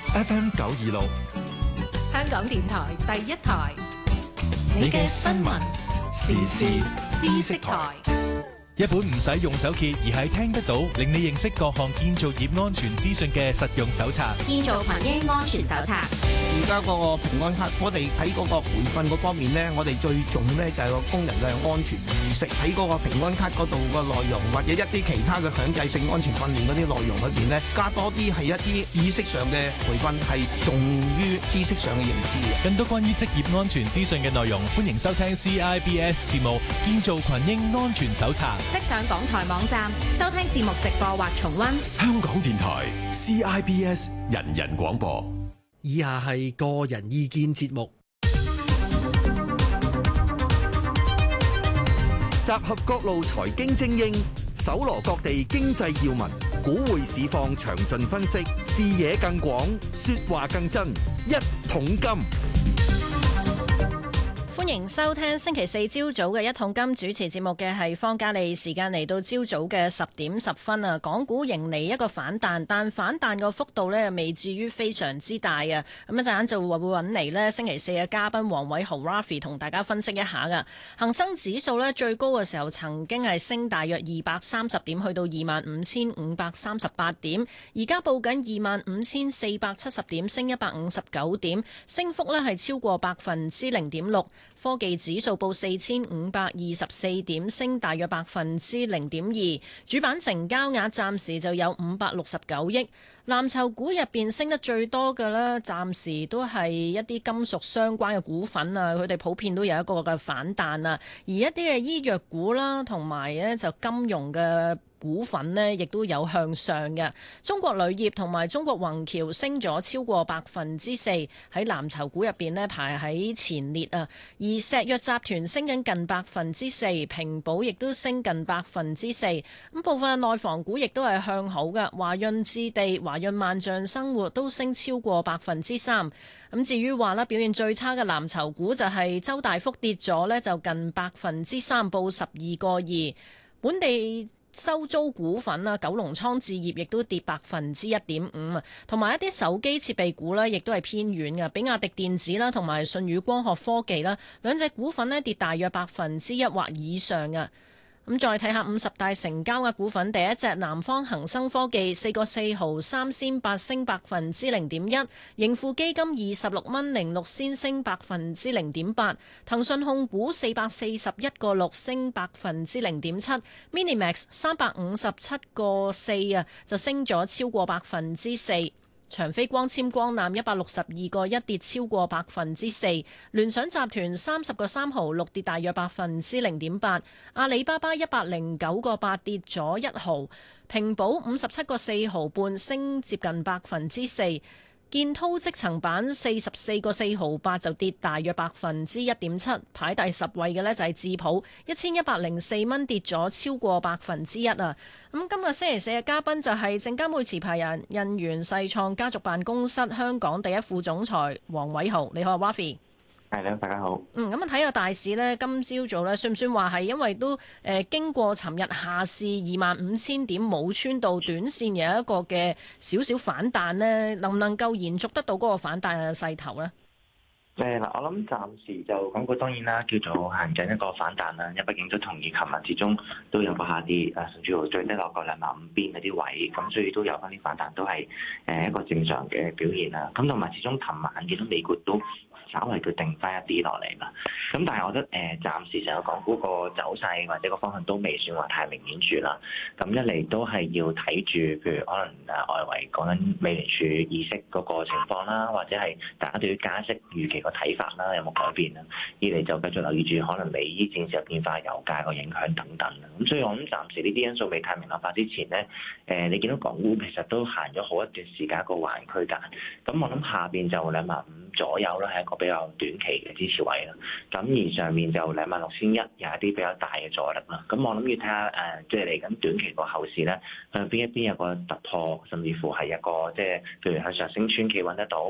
FM 926， 香港電台第一台， 你嘅新聞時事知識台。 一本唔使用手揭而係聽得到，令你認識各項建造業安全資訊嘅實用手冊。 建造群英安全手冊。 而家嗰個平安卡，我哋喺嗰個培訓嗰方面呢，我哋最重呢就係個工人嘅安全意識。喺嗰個平安卡嗰度個內容，或者一啲其他嘅強制性安全訓練嗰啲內容裏邊呢，加多啲係一啲意識上嘅培訓，係重於知識上嘅認知嘅。 更多關於職業安全資訊嘅內容，歡迎收聽 CIBS 節目《建造群英安全手冊》。 即上港台網站收聽節目直播或重溫。 香港電台 CIBS 人人廣播。 以下係個人意見節目， 集合各路財經精英，搜羅各地經濟要聞，股匯市況詳盡分析，視野更廣，說話更真。一桶金， 歡迎收聽星期四朝早嘅一桶金，主持節目嘅係方嘉莉。時間嚟到朝早嘅10點10分啊，港股迎嚟一個反彈，但反彈個幅度呢未至於非常之大啊。咁一陣間就會揾嚟呢星期四嘅嘉賓黃偉豪 Rafi 同大家分析一下噶。恒生指數呢最高嘅時候曾經係升大約230點，去到25,538點，而家報緊25,470點，升159點，升幅呢係超過0.6%。科技指數報4,524點，升大約0.2%。主板成交額暫時就有569億。藍籌股入邊升得最多嘅呢，暫時都係一啲金屬相關嘅股份啊，佢哋普遍都有一個嘅反彈啊。而一啲嘅醫藥股啦，同埋呢就金融嘅股份呢亦都有向上嘅。中國鋁業同埋中國宏橋升咗超過4%，喺藍籌股入邊呢排喺前列啊。而石藥集團升緊近4%，平保亦都升近4%。咁部分內房股亦都係向好嘅，華潤置地、華潤萬象生活都升超過3%。咁至於話啦，表現最差嘅藍籌股就係周大福跌咗呢，就近3%，報12.2%。本地收租股份啊，九龍倉置業亦都跌1.5%啊，同埋一啲手機設備股呢，亦都係偏軟嘅，比亞迪電子啦，同埋舜宇光學科技啦，兩隻股份呢跌大約1%或以上啊。咁再睇下50大成交嘅股份，第一隻南方恒生科技4個4毫3仙8升0.1%，盈富基金26蚊06仙升0.8%，騰訊控股441個6升0.7%， Minimax 357個4啊就升咗超過4%。長飛光纖光纜162個1跌超過4%，聯想集團30個3毫6跌大約0.8%，阿里巴巴109個8跌咗1毫，平保57個4毫半升接近4%。建滔積層板44個4毫8就跌大約1.7%，排第10位嘅呢就係智普1104蚊跌咗超過1%啊！咁今日星期四嘅嘉賓就係證監會持牌人印源世創家族辦公室香港第一副總裁黃偉豪，你好啊 Rafi。 係咧，大家好。 咁啊睇下大市呢，今朝早呢，算唔算話係因為都經過尋日下試25,000點冇穿到，短線有一個嘅少少反彈呢？能唔能夠延續得到嗰個反彈嘅勢頭呢？ 嗱，我諗暫時就港股當然啦，叫做行緊一個反彈啦。因為畢竟都同意琴日始終都有個下跌，甚至乎最低落過25,000邊嗰啲位，咁所以都有翻啲反彈，都係一個正常嘅表現啦。咁同埋始終琴晚見到美股都稍為佢定翻一啲落嚟啦，咁但係我覺得暫時成個港股個走勢或者個方向都未算話太明顯住啦。咁一嚟都係要睇住，譬如可能外圍講緊美聯儲議息嗰個情況啦，或者係大家對於加息預期個睇法啦有冇改變啦。二嚟就繼續留意住可能美伊戰事嘅變化、油價個影響等等啦。咁所以我諗暫時呢啲因素未太明朗化之前咧，你見到港股其實都行咗好一段時間一個橫區間。咁我諗下邊就25,000左右啦，係一個比較短期嘅支持位啦。咁而上面就26,100有一啲比較大嘅阻力啦。咁我諗要睇下即係嚟緊短期個後市咧，向邊一邊有個突破，甚至乎係一個即係譬如向上升穿企穩得到。